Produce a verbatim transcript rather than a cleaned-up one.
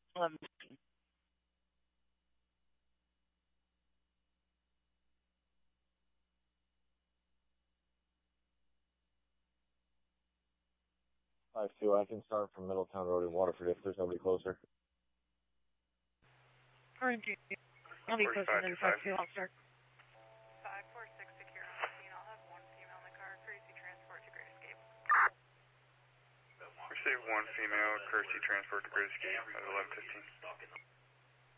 eleven. five two, I can start from Middletown Road in Waterford if there's nobody closer. Orange, I'll be closer than five two, I'll start. five four six secure on the scene. I'll have one female in the car, courtesy transport to Great Escape. Receive one female, courtesy transport to Great Escape at eleven fifteen.